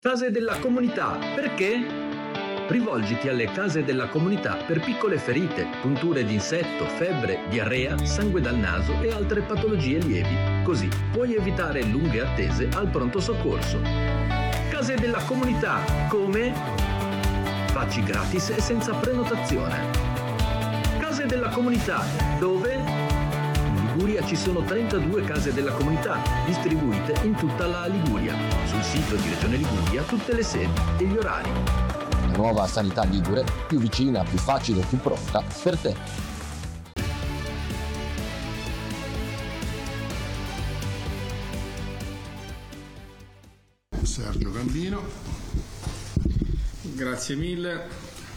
Case della comunità, perché? Rivolgiti alle case della comunità per piccole ferite, punture di insetto, febbre, diarrea, sangue dal naso e altre patologie lievi. Così puoi evitare lunghe attese al pronto soccorso. Case della comunità, come? Facci gratis e senza prenotazione. Case della comunità, dove? In Liguria ci sono 32 case della comunità, distribuite in tutta la Liguria. Sul sito di Regione Liguria tutte le sedi e gli orari. La nuova sanità ligure, più vicina, più facile, più pronta per te. Sergio Gambino, grazie mille.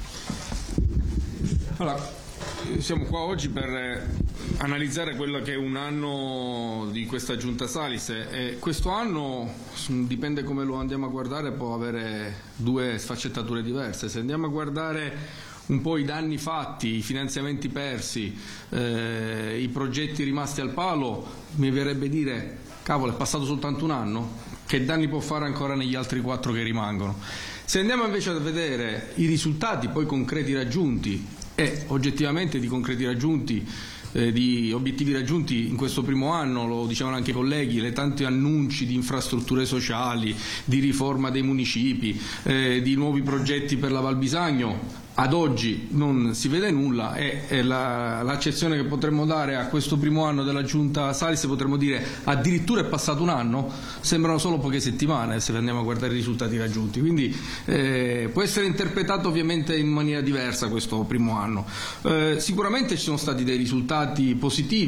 Allora, siamo qua oggi per analizzare quello che è un anno di questa giunta Salis e questo anno, dipende come lo andiamo a guardare, può avere due sfaccettature diverse. Se andiamo a guardare un po' i danni fatti, i finanziamenti persi, i progetti rimasti al palo, mi verrebbe dire, cavolo, è passato soltanto un anno? Che danni può fare ancora negli altri 4 che rimangono? Se andiamo invece a vedere i risultati poi concreti raggiunti, e oggettivamente di concreti raggiunti, di obiettivi raggiunti in questo primo anno, lo dicevano anche i colleghi, le tanti annunci di infrastrutture sociali, di riforma dei municipi, di nuovi progetti per la Val Bisagno, ad oggi non si vede nulla e l'accezione che potremmo dare a questo primo anno della giunta Salis, potremmo dire addirittura è passato un anno, sembrano solo poche settimane se andiamo a guardare i risultati raggiunti, quindi può essere interpretato ovviamente in maniera diversa questo primo anno. Sicuramente ci sono stati dei risultati positivi